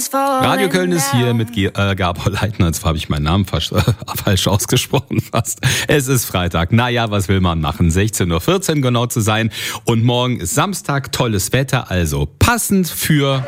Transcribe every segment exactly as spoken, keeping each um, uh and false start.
Radio Köln ist hier mit Ge- äh, Gabor Leitner. Zwar habe ich meinen Namen fast, äh, falsch ausgesprochen fast. Es ist Freitag. Naja, was will man machen? sechzehn Uhr vierzehn genau zu sein. Und morgen ist Samstag, tolles Wetter, also passend für...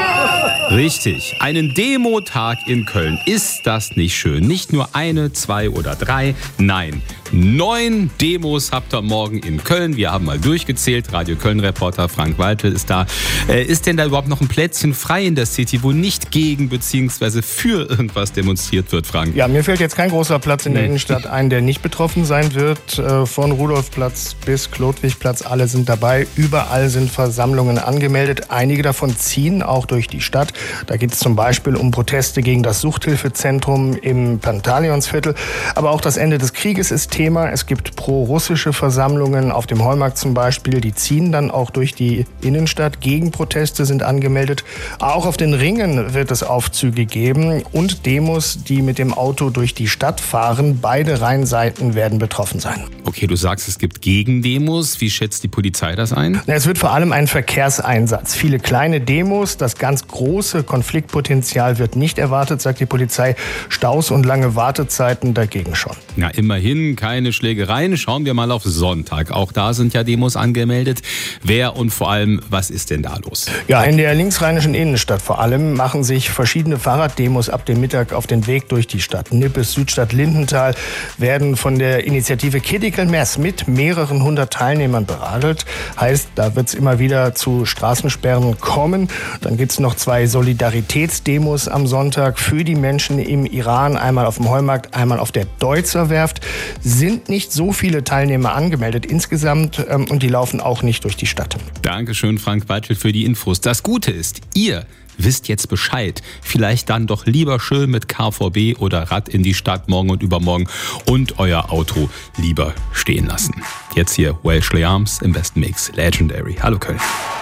Richtig, einen Demotag in Köln. Ist das nicht schön? Nicht nur eine, zwei oder drei, nein, neun Demos habt ihr morgen in Köln. Wir haben mal durchgezählt. Radio Köln-Reporter Frank Waltel ist da. Äh, ist denn da überhaupt noch ein Plätzchen frei in der City, wo nicht gegen bzw. für irgendwas demonstriert wird, Frank? Ja, mir fällt jetzt kein großer Platz in der Innenstadt ein, der nicht betroffen sein wird. Äh, von Rudolfplatz bis Klodwigplatz, alle sind dabei. Überall sind Versammlungen angemeldet. Einige davon ziehen auch durch die Stadt. Da geht es zum Beispiel um Proteste gegen das Suchthilfezentrum im Pantaleonsviertel. Aber auch das Ende des Krieges ist Thema. Es gibt pro-russische Versammlungen auf dem Heumarkt zum Beispiel. Die ziehen dann auch durch die Innenstadt. Gegenproteste sind angemeldet. Auch auf den Ringen wird es Aufzüge geben und Demos, die mit dem Auto durch die Stadt fahren. Beide Rheinseiten werden betroffen sein. Okay, du sagst, es gibt Gegendemos. Wie schätzt die Polizei das ein? Es wird vor allem ein Verkehrseinsatz. Viele kleine Demos, das ganz große Konfliktpotenzial wird nicht erwartet, sagt die Polizei. Staus und lange Wartezeiten dagegen schon. Na, immerhin keine Schlägereien. Schauen wir mal auf Sonntag. Auch da sind ja Demos angemeldet. Wer und vor allem, was ist denn da los? Ja, in der linksrheinischen Innenstadt vor allem machen sich verschiedene Fahrraddemos ab dem Mittag auf den Weg durch die Stadt. Nippes, Südstadt, Lindenthal werden von der Initiative Critical Mass mit mehreren hundert Teilnehmern beradelt. Heißt, da wird es immer wieder zu Straßensperren kommen. Dann gibt es noch zwei Solidaritätsdemos am Sonntag für die Menschen im Iran. Einmal auf dem Heumarkt, einmal auf der Deutzer Werft. Sind nicht so viele Teilnehmer angemeldet insgesamt ähm, und die laufen auch nicht durch die Stadt. Dankeschön, Frank Waltel, für die Infos. Das Gute ist, ihr wisst jetzt Bescheid. Vielleicht dann doch lieber schön mit K V B oder Rad in die Stadt morgen und übermorgen und euer Auto lieber stehen lassen. Jetzt hier Welshly Arms im besten Mix. Legendary. Hallo Köln.